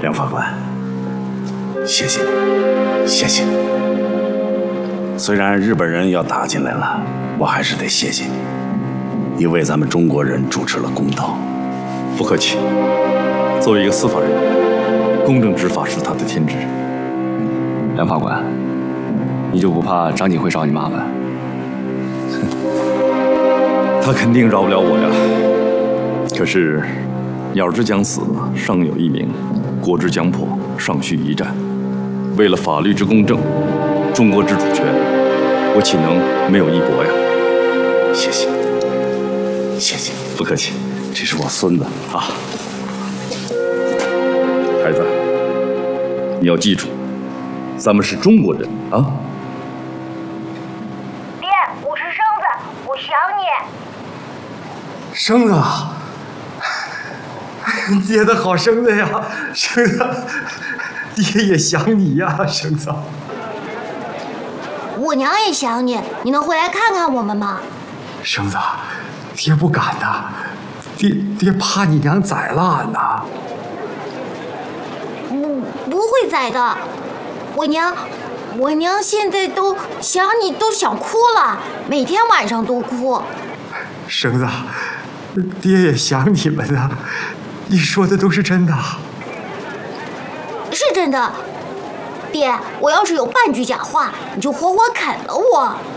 梁法官，谢谢你，谢谢你。虽然日本人要打进来了，我还是得谢谢你，你为咱们中国人主持了公道。 不客气。作为一个司法人员，公正执法是他的天职。 梁法官，你就不怕张景会找你麻烦？ 他肯定饶不了我呀。可是，鸟之将死，尚有一命；国之将破，尚需一战。为了法律之公正，中国之主权，我岂能没有一搏呀？ 谢谢，谢谢。 不客气。 这是我孙子啊。 孩子，你要记住，咱们是中国人啊！ 爹，我是生子，我想你。 生子啊，爹的好生子呀，生子，爹也想你呀，生子。 我娘也想你，你能回来看看我们吗？ 生子，爹不敢呐，爹怕你娘宰了俺呐。 不会宰的，我娘现在都想你，都想哭了，每天晚上都哭。 生子，爹也想你们啊，你说的都是真的。 是真的，爹，我要是有半句假话，你就活活啃了我。